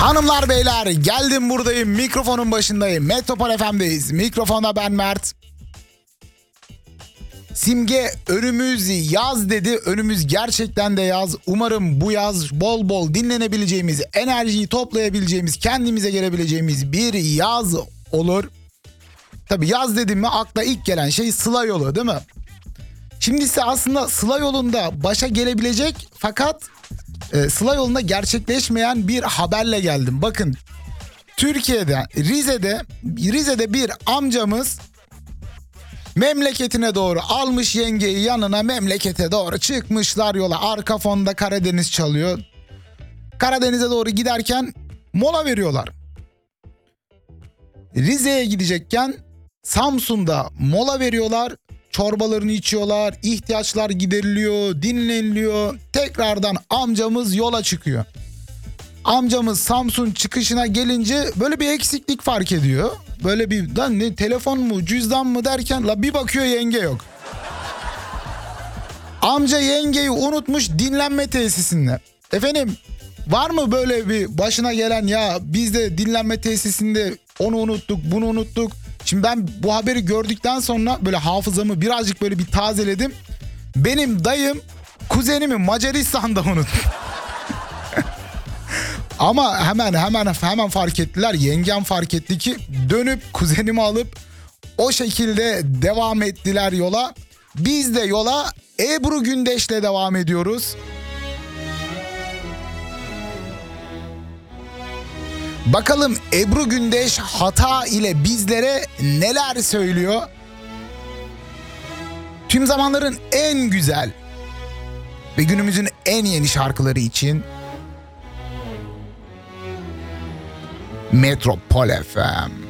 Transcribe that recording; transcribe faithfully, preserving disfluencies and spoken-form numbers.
Hanımlar beyler geldim buradayım, mikrofonun başındayım. Metropol F M'deyiz. Mikrofonda ben Mert. Simge önümüz yaz dedi. Önümüz gerçekten de yaz. Umarım bu yaz bol bol dinlenebileceğimiz, enerjiyi toplayabileceğimiz, kendimize gelebileceğimiz bir yaz olur. Tabii yaz dedim mi akla ilk gelen şey Sıla yolu değil mi? Şimdi ise aslında Sıla yolunda başa gelebilecek fakat e, Sıla yolunda gerçekleşmeyen bir haberle geldim. Bakın, Türkiye'de Rize'de Rize'de bir amcamız memleketine doğru almış yengeyi yanına, memlekete doğru çıkmışlar yola. Arka fonda Karadeniz çalıyor. Karadeniz'e doğru giderken mola veriyorlar. Rize'ye gidecekken Samsun'da mola veriyorlar. Çorbalarını içiyorlar, ihtiyaçlar gideriliyor, dinleniliyor. Tekrardan amcamız yola çıkıyor. Amcamız Samsun çıkışına gelince böyle bir eksiklik fark ediyor. Böyle bir lan ne, telefon mu cüzdan mı derken la bir bakıyor yenge yok. Amca yengeyi unutmuş dinlenme tesisinde. Efendim, var mı böyle bir başına gelen, ya biz de dinlenme tesisinde onu unuttuk bunu unuttuk. Şimdi ben bu haberi gördükten sonra böyle hafızamı birazcık böyle bir tazeledim. Benim dayım kuzenimi Macaristan'da unuttu. Ama hemen hemen hemen fark ettiler. Yengem fark etti ki dönüp kuzenimi alıp o şekilde devam ettiler yola. Biz de yola Ebru Gündeş'le devam ediyoruz. Bakalım Ebru Gündeş hata ile bizlere neler söylüyor? Tüm zamanların en güzel ve günümüzün en yeni şarkıları için Metropol F M.